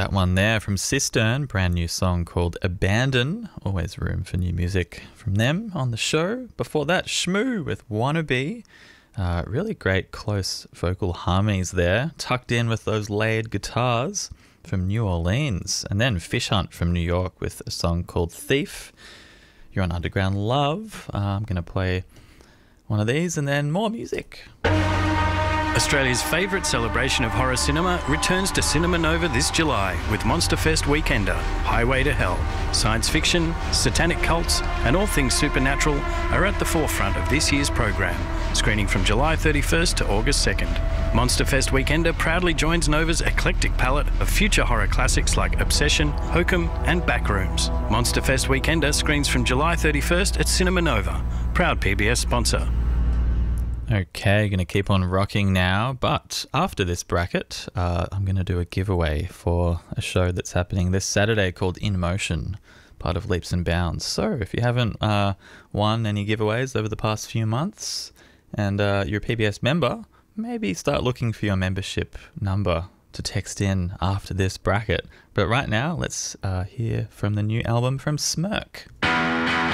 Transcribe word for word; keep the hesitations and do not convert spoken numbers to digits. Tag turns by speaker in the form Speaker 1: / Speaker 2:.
Speaker 1: that one there from Cistern, brand new song called Abandon. Always room for new music from them on the show. Before that, Shmoo with Wannabe. Uh, really great close vocal harmonies there, tucked in with those layered guitars from New Orleans. And then Fish Hunt from New York with a song called Thief. You're on Underground Love. Uh, I'm going to play one of these and then more music.
Speaker 2: Australia's favourite celebration of horror cinema returns to Cinema Nova this July with Monsterfest Weekender, Highway to Hell. Science fiction, satanic cults and all things supernatural are at the forefront of this year's program, screening from July thirty-first to August second. Monsterfest Weekender proudly joins Nova's eclectic palette of future horror classics like Obsession, Hokum and Backrooms. Monsterfest Weekender screens from July thirty-first at Cinema Nova, proud P B S sponsor.
Speaker 1: Okay, going to keep on rocking now, but after this bracket, uh, I'm going to do a giveaway for a show that's happening this Saturday called In Motion, part of Leaps and Bounds. So if you haven't uh, won any giveaways over the past few months and uh, you're a P B S member, maybe start looking for your membership number to text in after this bracket. But right now, let's uh, hear from the new album from Smirk.